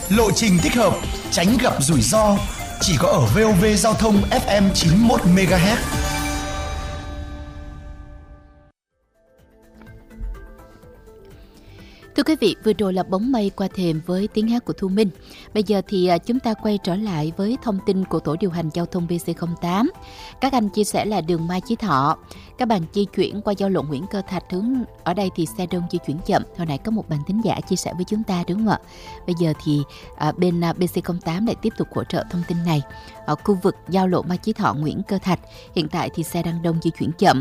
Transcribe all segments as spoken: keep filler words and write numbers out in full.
lộ trình thích hợp, tránh gặp rủi ro. Chỉ có ở vê o vê Giao thông ép em chín mươi mốt mê ga héc. Thưa quý vị, vừa rồi là Bóng mây qua thềm với tiếng hát của Thu Minh. Bây giờ thì chúng ta quay trở lại với thông tin của tổ điều hành giao thông bê xê không tám. Các anh chia sẻ là đường Mai Chí Thọ, các bạn di chuyển qua giao lộ Nguyễn Cơ Thạch hướng ở đây thì xe đông di chuyển chậm. Hồi nãy có một bạn thính giả chia sẻ với chúng ta đúng không ạ? Bây giờ thì à, bên à, bê xê không tám lại tiếp tục hỗ trợ thông tin này. Ở khu vực giao lộ Mai Chí Thọ Nguyễn Cơ Thạch, hiện tại thì xe đang đông di chuyển chậm.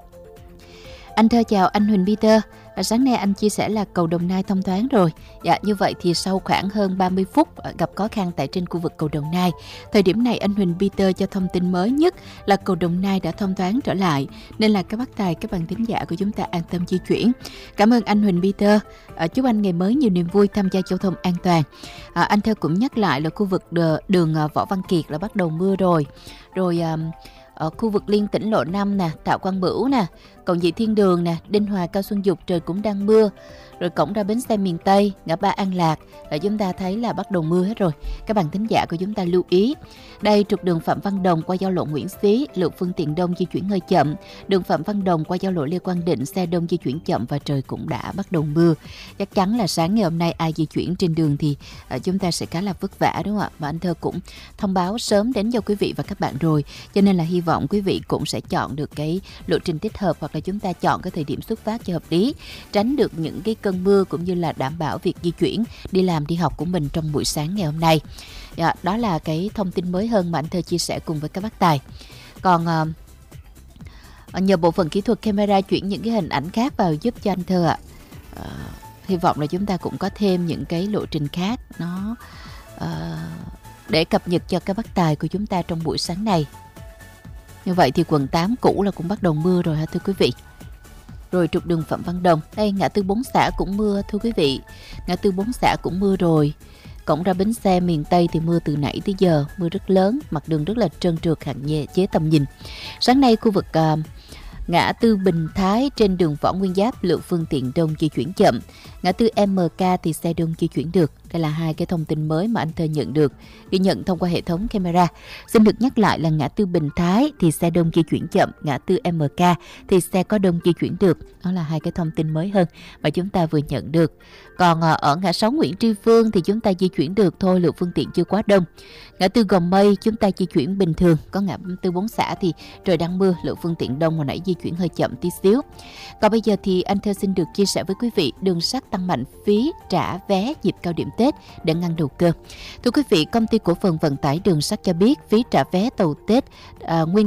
Anh thơ chào anh Huỳnh Peter. À, sáng nay anh chia sẻ là cầu Đồng Nai thông thoáng rồi. Dạ, như vậy thì sau khoảng hơn ba mươi phút gặp khó khăn tại trên khu vực cầu Đồng Nai. Thời điểm này anh Huỳnh Peter cho thông tin mới nhất là cầu Đồng Nai đã thông thoáng trở lại. Nên là các bác tài, các bạn thính giả của chúng ta an tâm di chuyển. Cảm ơn anh Huỳnh Peter. À, chúc anh ngày mới nhiều niềm vui, tham gia giao thông an toàn. À, anh thơ cũng nhắc lại là khu vực đường Võ Văn Kiệt là bắt đầu mưa rồi. Rồi... À, ở khu vực liên tỉnh lộ năm nè, Tạ Quang Bửu nè, Cầu Nhị Thiên Đường nè, Đinh Hòa, Cao Xuân Dục trời cũng đang mưa. Rồi cổng ra bến xe miền Tây, ngã ba An Lạc là chúng ta thấy là bắt đầu mưa hết rồi. Các bạn thính giả của chúng ta lưu ý. Đây trục đường Phạm Văn Đồng qua giao lộ Nguyễn Xí, lượng phương tiện đông di chuyển hơi chậm. Đường Phạm Văn Đồng qua giao lộ Lê Quang Định, xe đông di chuyển chậm và trời cũng đã bắt đầu mưa. Chắc chắn là sáng ngày hôm nay ai di chuyển trên đường thì uh, chúng ta sẽ khá là vất vả đúng không ạ? Và anh thơ cũng thông báo sớm đến cho quý vị và các bạn rồi. Cho nên là hy vọng quý vị cũng sẽ chọn được cái lộ trình thích hợp, hoặc là chúng ta chọn cái thời điểm xuất phát cho hợp lý, tránh được những cái cơn mưa cũng như là đảm bảo việc di chuyển đi làm đi học của mình trong buổi sáng ngày hôm nay. Dạ, đó là cái thông tin mới hơn mà anh thơ chia sẻ cùng với các bác tài. Còn uh, nhờ bộ phận kỹ thuật camera chuyển những cái hình ảnh khác vào giúp cho anh thơ ạ. Uh, hy vọng là chúng ta cũng có thêm những cái lộ trình khác nó uh, để cập nhật cho các bác tài của chúng ta trong buổi sáng này. Như vậy thì quận tám cũ là cũng bắt đầu mưa rồi hả thưa quý vị. Rồi trục đường Phạm Văn Đồng, đây ngã tư bốn xã cũng mưa thưa quý vị. Ngã tư bốn xã cũng mưa rồi. Cổng ra bến xe miền Tây thì mưa từ nãy tới giờ, mưa rất lớn, mặt đường rất là trơn trượt, hạn chế tầm nhìn. Sáng nay khu vực uh, ngã tư Bình Thái trên đường Võ Nguyên Giáp lượng phương tiện đông di chuyển chậm. Ngã tư em ca thì xe đông di chuyển được. Đây là hai cái thông tin mới mà anh thơ nhận được, ghi nhận thông qua hệ thống camera. Xin được nhắc lại là ngã tư Bình Thái thì xe đông di chuyển chậm, ngã tư em ca thì xe có đông di chuyển được. Đó là hai cái thông tin mới hơn mà chúng ta vừa nhận được. Còn ở ngã sáu Nguyễn Tri Phương thì chúng ta di chuyển được thôi, lượng phương tiện chưa quá đông. Ngã tư Gò Mây chúng ta di chuyển bình thường. Có ngã tư bốn xã thì trời đang mưa, lượng phương tiện đông, hồi nãy di chuyển hơi chậm tí xíu. Còn bây giờ thì anh thơ xin được chia sẻ với quý vị đường sắt tăng mạnh phí trả vé dịp cao điểm Tết để ngăn đầu cơ. Thưa quý vị, công ty cổ phần vận tải đường sắt cho biết phí trả vé tàu Tết à, nguyên